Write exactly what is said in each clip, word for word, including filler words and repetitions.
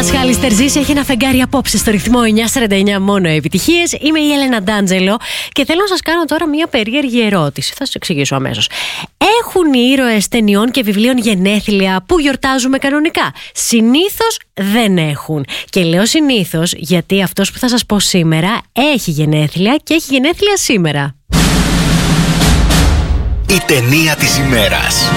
Πασχάλης Τερζής έχει ένα φεγγάρι απόψε στο ρυθμό εννιά σαράντα εννιά, μόνο επιτυχίες. Είμαι η Έλενα Ντάντζελο και θέλω να σας κάνω τώρα μια περίεργη ερώτηση. Θα σας εξηγήσω αμέσως. Έχουν οι ήρωες ταινιών και βιβλίων γενέθλια που γιορτάζουμε κανονικά? Συνήθως δεν έχουν. Και λέω συνήθως γιατί αυτός που θα σας πω σήμερα έχει γενέθλια και έχει γενέθλια σήμερα. Η ταινία της ημέρας.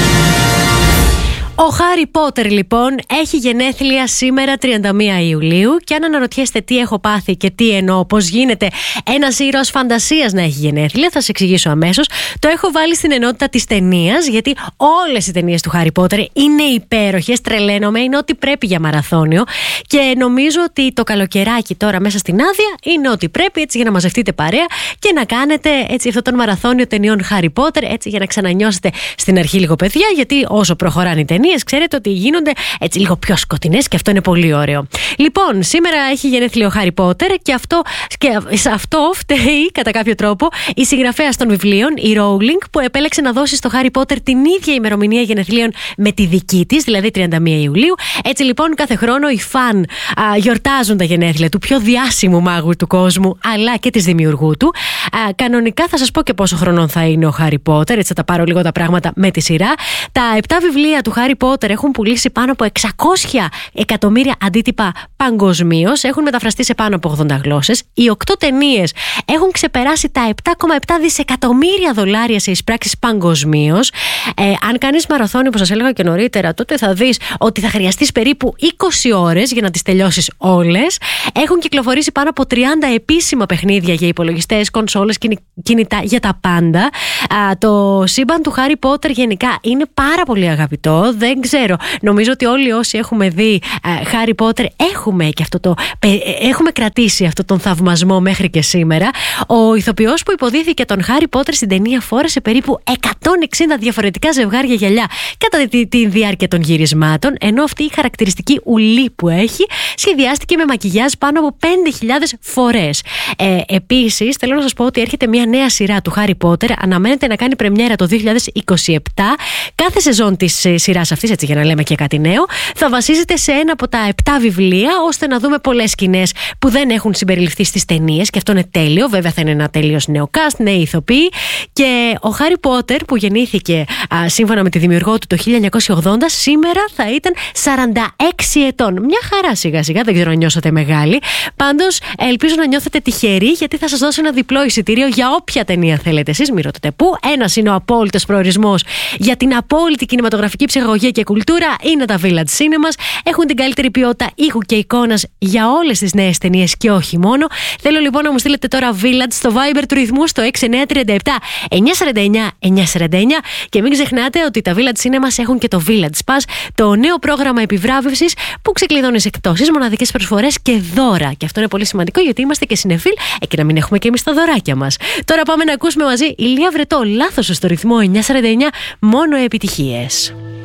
Ο Χάρι Πότερ λοιπόν έχει γενέθλια σήμερα τριάντα μία Ιουλίου και αν αναρωτιέστε τι έχω πάθει και τι εννοώ, πώς γίνεται ένας ήρωας φαντασίας να έχει γενέθλια, θα σας εξηγήσω αμέσως. Το έχω βάλει στην ενότητα της ταινίας, γιατί όλες οι ταινίες του Χάρι Πότερ είναι υπέροχες, τρελαίνομαι, είναι ό,τι πρέπει για μαραθώνιο και νομίζω ότι το καλοκαιράκι τώρα μέσα στην άδεια είναι ό,τι πρέπει, έτσι, για να μαζευτείτε παρέα και να κάνετε έτσι αυτό τον μαραθώνιο ταινιών Χάρι Πότερ, έτσι, για να ξανανιώσετε στην αρχή λίγο παιδιά, γιατί όσο προχωράνε οι ταινίες, ξέρετε ότι γίνονται έτσι λίγο πιο σκοτεινές και αυτό είναι πολύ ωραίο. Λοιπόν, σήμερα έχει γενέθλια ο Χάρι Πότερ και αυτό, και σε αυτό φταίει κατά κάποιο τρόπο η συγγραφέας των βιβλίων, η Rowling, που επέλεξε να δώσει στο Χάρι Πότερ την ίδια ημερομηνία γενεθλίων με τη δική της, δηλαδή τριάντα μία Ιουλίου. Έτσι λοιπόν, κάθε χρόνο οι φαν α, γιορτάζουν τα γενέθλια του πιο διάσημου μάγου του κόσμου, αλλά και της δημιουργού του. Α, κανονικά θα σας πω και πόσο χρονών θα είναι ο Χάρι Πότερ, έτσι θα τα πάρω λίγο τα πράγματα με τη σειρά. Τα επτά βιβλία του Χάρι Πότερ έχουν πουλήσει πάνω από εξακόσια εκατομμύρια αντίτυπα παγκοσμίως, έχουν μεταφραστεί σε πάνω από ογδόντα γλώσσες. Οι οκτώ ταινίες έχουν ξεπεράσει τα επτά κόμμα επτά δισεκατομμύρια δολάρια σε εισπράξεις παγκοσμίως. Ε, αν κάνεις μαραθώνιο, όπως σας έλεγα και νωρίτερα, τότε θα δεις ότι θα χρειαστείς περίπου είκοσι ώρες για να τις τελειώσεις όλες. Έχουν κυκλοφορήσει πάνω από τριάντα επίσημα παιχνίδια για υπολογιστές, κονσόλες, κινητά, για τα πάντα. Α, το σύμπαν του Χάρι Πότερ γενικά είναι πάρα πολύ αγαπητό. Δεν ξέρω, νομίζω ότι όλοι όσοι έχουμε δει Χάρι Πότερ έχουμε και αυτό το, έχουμε κρατήσει αυτόν τον θαυμασμό μέχρι και σήμερα. Ο ηθοποιός που υποδίθηκε τον Χάρι Πότερ στην ταινία φόρεσε περίπου εκατόν εξήντα διαφορετικά ζευγάρια γυαλιά κατά τη, τη διάρκεια των γυρισμάτων, ενώ αυτή η χαρακτηριστική ουλή που έχει σχεδιάστηκε με μακιγιάζ πάνω από πέντε χιλιάδες φορές. Ε, επίσης, θέλω να σας πω ότι έρχεται μια νέα σειρά του Χάρι Πότερ, αναμένεται να κάνει πρεμιέρα το δύο χιλιάδες είκοσι επτά. Κάθε σεζόν της σειράς αυτής, έτσι για να λέμε και κάτι νέο, θα βασίζεται σε ένα από τα επτά βιβλία, ώστε να δούμε πολλές σκηνές που δεν έχουν συμπεριληφθεί στις ταινίες, και αυτό είναι τέλειο. Βέβαια θα είναι ένα τελείως νέο cast, νέοι ηθοποιοί. Και ο Χάρι Πότερ, που γεννήθηκε α, σύμφωνα με τη δημιουργό του το χίλια εννιακόσια ογδόντα, σήμερα θα ήταν σαράντα έξι ετών. Μια χαρά σιγά σιγά, δεν ξέρω αν νιώσατε μεγάλη. Πάντως ελπίζω να νιώθετε τυχεροί, γιατί θα σας δώσω ένα διπλό εισιτήριο για όποια ταινία θέλετε εσείς, μην ρωτάτε πού. Ένας είναι ο απόλυτος προορισμός για την απόλυτη κινηματογραφική ψυχαγωγία και κουλτούρα, είναι τα Village Cinemas. Έχουν την καλύτερη ποιότητα ήχου και εικόνας για όλες τις νέες ταινίες και όχι μόνο. Θέλω λοιπόν να μου στείλετε τώρα Village στο Viber του ρυθμού στο έξι εννιά τριάντα επτά εννιά σαράντα εννιά εννιά σαράντα εννιά και μην ξεχνάτε ότι τα Village Cinemas έχουν και το Village Pass, το νέο πρόγραμμα επιβράβευσης που ξεκλειδώνει σε εκπτώσεις, μοναδικές προσφορές και δώρα. Και αυτό είναι πολύ σημαντικό, γιατί είμαστε και συνεφίλ, ε, και να μην έχουμε και εμείς τα δωράκια μας. Τώρα πάμε να ακούσουμε μαζί Ηλία Βρετό, Λάθος στο ρυθμό εννιά σαράντα εννιά, μόνο επιτυχίες.